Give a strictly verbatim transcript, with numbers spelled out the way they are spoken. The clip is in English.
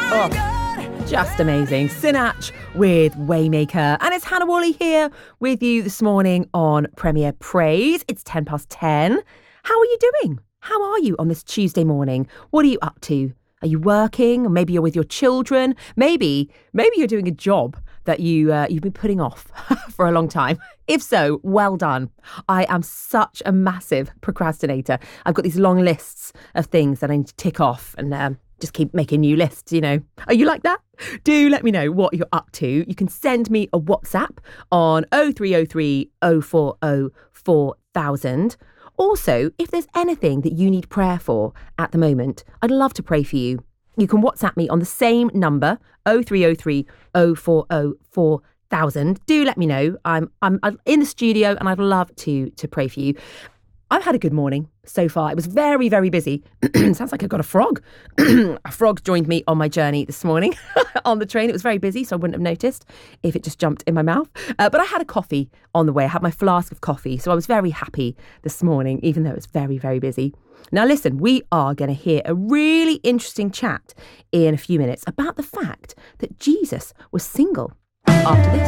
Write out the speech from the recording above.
Oh, just amazing. Sinach with Waymaker. And it's Hannah Wally here with you this morning on Premier Praise. It's ten past ten. How are you doing? How are you on this Tuesday morning? What are you up to? Are you working? Or maybe you're with your children. Maybe, maybe you're doing a job that you, uh, you've been putting off for a long time. If so, well done. I am such a massive procrastinator. I've got these long lists of things that I need to tick off and um, just keep making new lists, you know. Are you like that? Do let me know what you're up to. You can send me a WhatsApp on oh three oh three, oh four oh, four thousand. Also, if there's anything that you need prayer for at the moment, I'd love to pray for you. You can WhatsApp me on the same number, oh three oh three, oh four oh, four thousand. Do let me know. I'm I'm in the studio and I'd love to to pray for you. I've had a good morning so far. It was very, very busy. Sounds like I got a frog. A frog joined me on my journey this morning on the train. It was very busy, so I wouldn't have noticed if it just jumped in my mouth. Uh, but I had a coffee on the way. I had my flask of coffee. So I was very happy this morning, even though it was very, very busy. Now, listen, we are going to hear a really interesting chat in a few minutes about the fact that Jesus was single. After this.